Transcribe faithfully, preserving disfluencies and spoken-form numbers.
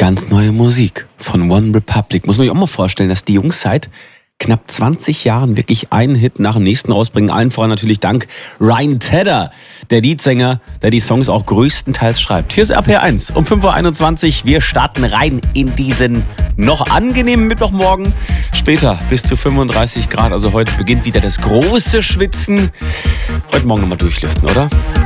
Ganz neue Musik von One Republic. Muss man sich auch mal vorstellen, dass die Jungs seit knapp zwanzig Jahren wirklich einen Hit nach dem nächsten rausbringen. Allen voran natürlich dank Ryan Tedder, der Leadsänger, der die Songs auch größtenteils schreibt. Hier ist R P R eins um fünf Uhr einundzwanzig. Wir starten rein in diesen noch angenehmen Mittwochmorgen. Später bis zu fünfunddreißig Grad. Also heute beginnt wieder das große Schwitzen. Heute Morgen nochmal durchlüften, oder?